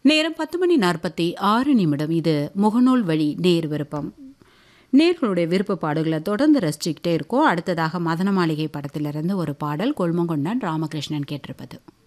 நேரம் 10:46. இது முகநூல் வழி நேர் விருப்பம். நேர்களுடைய விருப்ப பாடல்களை தொடர்ந்து ரசிச்சுக்கிட்டே இருக்கோம். அடுத்ததாக மதன மாளிகை படத்திலிருந்து ஒரு பாடல் கொள்மங்கொண்டான் ராமகிருஷ்ணன் கேட்டிருப்பது.